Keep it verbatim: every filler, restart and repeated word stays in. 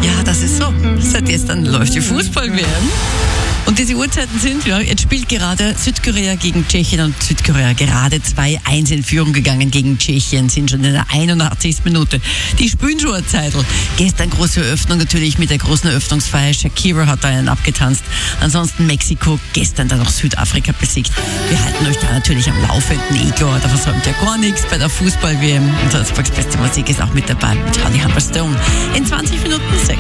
Ja, das ist so. Seit gestern läuft die Fußball-W M. Und diese Uhrzeiten sind, ja, jetzt spielt gerade Südkorea gegen Tschechien und Südkorea gerade zwei eins in Führung gegangen gegen Tschechien, sind schon in der einundachtzigsten Minute. Die spielen schon eine Zeitl. Gestern große Eröffnung natürlich mit der großen Eröffnungsfeier. Shakira hat da einen abgetanzt. Ansonsten Mexiko, gestern dann noch Südafrika besiegt. Wir halten euch da natürlich am Laufenden, eh klar, da versäumt ja gar nichts bei der Fußball-W M. Und Salzburgs beste Musik ist auch mit dabei mit Honey Humber Stone. In zwanzig Minuten sechs.